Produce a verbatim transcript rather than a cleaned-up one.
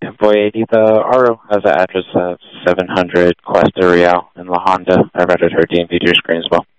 Yeah, Boy eighty, the R O has an address of seven hundred Cuesta Real in La Honda. I read it her D M V to your screen as well.